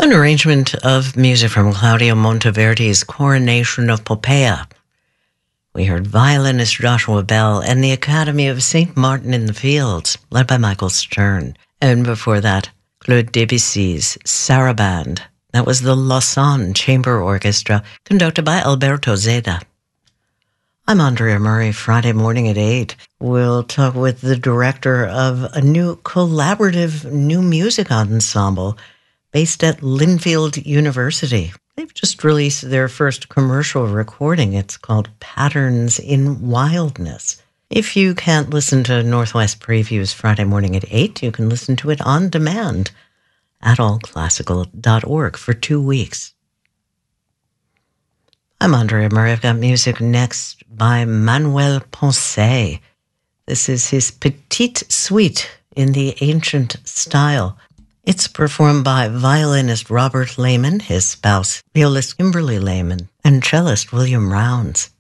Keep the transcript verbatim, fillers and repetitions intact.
An arrangement of music from Claudio Monteverdi's Coronation of Poppaea. We heard violinist Joshua Bell and the Academy of Saint Martin in the Fields, led by Michael Stern. And before that, Claude Debussy's Sarabande. That was the Lausanne Chamber Orchestra, conducted by Alberto Zeda. I'm Andrea Murray. Friday morning at eight, we'll talk with the director of a new collaborative new music ensemble based at Linfield University. They've just released their first commercial recording. It's called Patterns in Wildness. If you can't listen to Northwest Previews Friday morning at eight, you can listen to it on demand at all classical dot org for two weeks. I'm Andrea Murray. I've got music next by Manuel Ponce. This is his Petite Suite in the ancient style. It's performed by violinist Robert Lehman, his spouse, violist Kimberly Lehman, and cellist William Rounds.